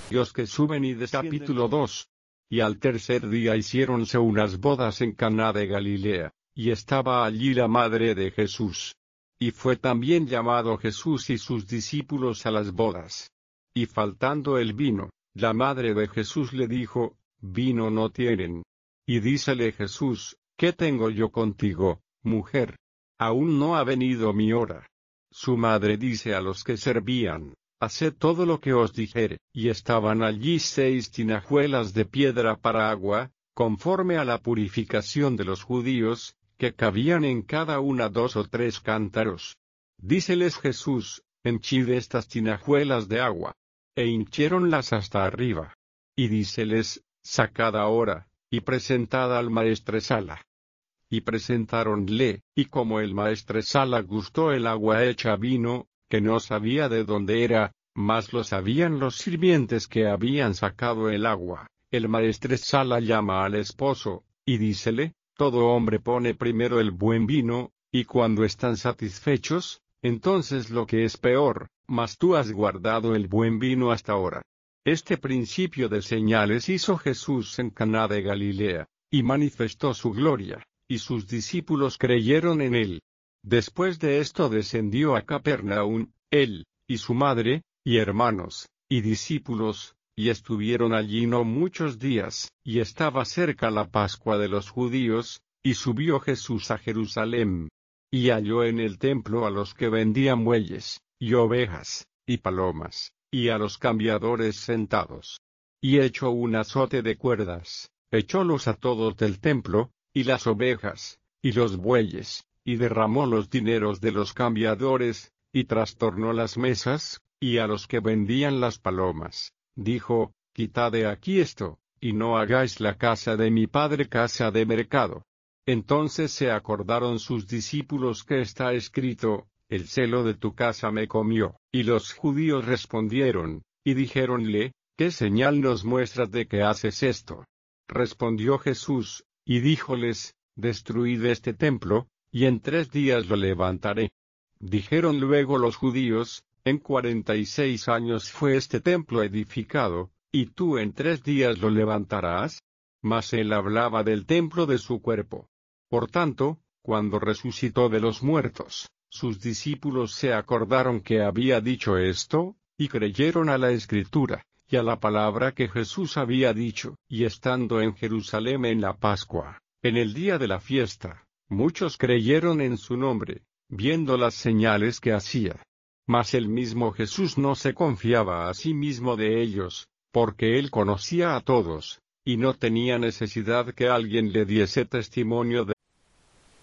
Dios que suben y descienden. Capítulo 2. Y al tercer día hiciéronse unas bodas en Caná de Galilea, y estaba allí la madre de Jesús. Y fue también llamado Jesús y sus discípulos a las bodas. Y faltando el vino, la madre de Jesús le dijo, vino no tienen. Y dícele Jesús, ¿qué tengo yo contigo, mujer? Aún no ha venido mi hora. Su madre dice a los que servían, haced todo lo que os dijere. Y estaban allí 6 tinajuelas de piedra para agua, conforme a la purificación de los judíos, que cabían en cada una 2 o 3 cántaros. Díceles Jesús, henchid estas tinajuelas de agua. E hinchéronlas hasta arriba. Y díceles, sacad ahora, y presentad al maestresala. Y presentáronle, y como el maestresala gustó el agua hecha vino, que no sabía de dónde era, mas lo sabían los sirvientes que habían sacado el agua, el maestresala llama al esposo, y dícele, todo hombre pone primero el buen vino, y cuando están satisfechos, entonces lo que es peor, mas tú has guardado el buen vino hasta ahora. Este principio de señales hizo Jesús en Caná de Galilea, y manifestó su gloria, y sus discípulos creyeron en él. Después de esto descendió a Capernaum, él, y su madre, y hermanos, y discípulos, y estuvieron allí no muchos días, y estaba cerca la Pascua de los judíos, y subió Jesús a Jerusalén. Y halló en el templo a los que vendían bueyes, y ovejas, y palomas, y a los cambiadores sentados. Y echó un azote de cuerdas, echólos a todos del templo, y las ovejas, y los bueyes, y derramó los dineros de los cambiadores, y trastornó las mesas, y a los que vendían las palomas, dijo, quitad de aquí esto, y no hagáis la casa de mi padre casa de mercado. Entonces se acordaron sus discípulos que está escrito, el celo de tu casa me comió. Y los judíos respondieron, y dijéronle, ¿qué señal nos muestras de que haces esto? Respondió Jesús, y díjoles, destruid este templo, y en 3 días lo levantaré. Dijeron luego los judíos, en 46 años fue este templo edificado, y tú en 3 días lo levantarás. Mas él hablaba del templo de su cuerpo. Por tanto, cuando resucitó de los muertos, sus discípulos se acordaron que había dicho esto, y creyeron a la Escritura, y a la palabra que Jesús había dicho. Y estando en Jerusalén en la Pascua, en el día de la fiesta, muchos creyeron en su nombre, viendo las señales que hacía. Mas el mismo Jesús no se confiaba a sí mismo de ellos, porque él conocía a todos, y no tenía necesidad que alguien le diese testimonio de